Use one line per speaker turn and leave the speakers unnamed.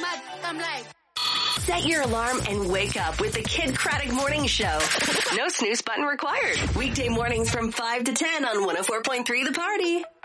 I'm like.
Set your alarm and wake up with the Kid Craddock Morning Show. No snooze button required. Weekday mornings from 5 to 10 on 104.3 The Party.